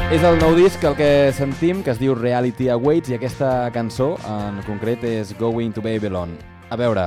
És el nou disc el que sentim, que es diu Reality Awaits, i aquesta cançó en concret és Going to Babylon. A veure,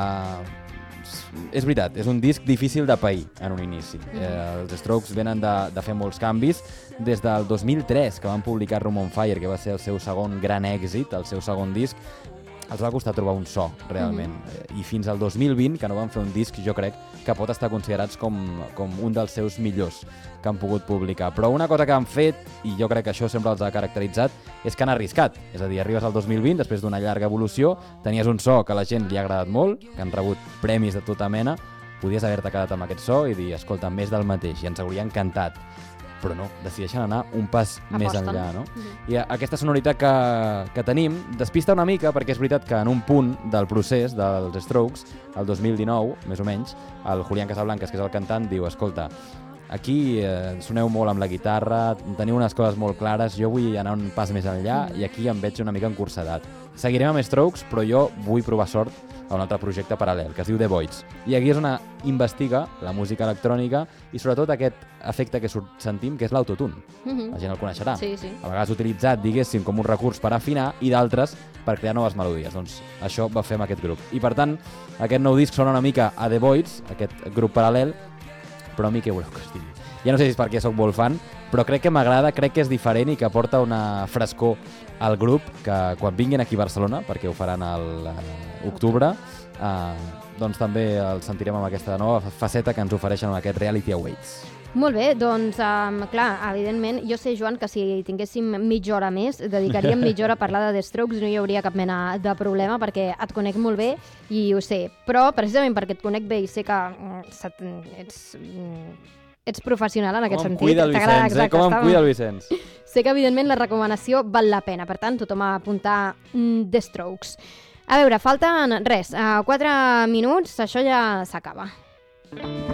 és veritat, és un disc difícil de pair en un inici. Els Strokes venen de fer molts canvis des del 2003, que van publicar Room on Fire, que va ser el seu segon gran èxit, el seu segon disc. Els va costar trobar un so, realment. I fins al 2020, que no van fer un disc, jo crec que pot estar considerats com un dels seus millors que han pogut publicar. Però una cosa que han fet, i jo crec que això sempre els ha caracteritzat, és que han arriscat. És a dir, arribes al 2020, després d'una llarga evolució, tenies un so que a la gent li ha agradat molt, que han rebut premis de tota mena, podies haver-te quedat amb aquest so i dir, escolta, més del mateix, i ens hauria encantat. Però no, decideixen anar un pas més enllà, no? I aquesta sonoritat que tenim despista una mica, perquè és veritat que en un punt del procés dels Strokes, el 2019, més o menys, el Julián Casablancas, que és el cantant, diu, escolta, aquí soneu molt amb la guitarra, teniu unes coses molt clares, jo vull anar un pas més enllà i aquí em veig una mica encursadat. Seguirem amb Strokes, però jo vull provar sort a un altre projecte paral·lel, que es diu The Voids. I aquí és on investiga la música electrònica i sobretot aquest efecte que sentim, que és l'autotune. La gent el coneixerà. Sí, sí. A vegades utilitzat, diguéssim, com un recurs per afinar i d'altres per crear noves melodies. Doncs això va fer amb aquest grup. I per tant, aquest nou disc sona una mica a The Voids, aquest grup paral·lel, però a mi què voleu que es digui? Ja no sé si és perquè sóc molt fan, però crec que m'agrada, crec que és diferent i que aporta una frescor al grup que quan vinguin aquí a Barcelona, perquè ho faran a l'octubre, doncs també el sentirem amb aquesta nova faceta que ens ofereixen amb aquest Reality Awaits. Molt bé, doncs, clar, evidentment, jo sé, Joan, que si tinguéssim mitja hora més, dedicaríem mitja hora a parlar de The Strokes, no hi hauria cap mena de problema, perquè et conec molt bé i ho sé. Però, precisament perquè et conec bé i sé que ets professional en aquest sentit. Com em cuida el Vicenç, Com em cuida el Vicenç. Sé que, evidentment, la recomanació val la pena. Per tant, tothom a apuntar The Strokes. A veure, falten, 4 minuts, això ja s'acaba.